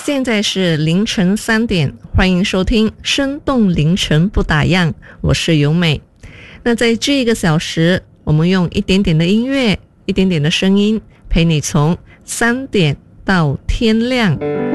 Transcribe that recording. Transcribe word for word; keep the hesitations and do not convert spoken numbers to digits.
现在是凌晨三点，欢迎收听生动凌晨不打烊，我是由美。那在这一个小时，我们用一点点的音乐，一点点的声音，陪你从三点到天亮。